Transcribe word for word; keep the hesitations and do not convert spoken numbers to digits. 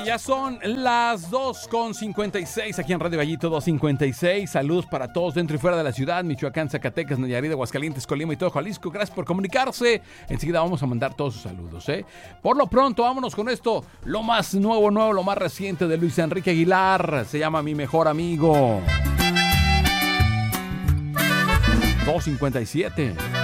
Ya son las dos con cincuenta y seis aquí en Radio Gallito dos cincuenta y seis. Saludos para todos dentro y fuera de la ciudad, Michoacán, Zacatecas, Nayarit, Aguascalientes, Colima y todo Jalisco. Gracias por comunicarse. Enseguida vamos a mandar todos sus saludos, ¿eh? Por lo pronto, vámonos con esto. Lo más nuevo, nuevo, lo más reciente de Luis Enrique Aguilar. Se llama Mi Mejor Amigo. dos cincuenta y siete.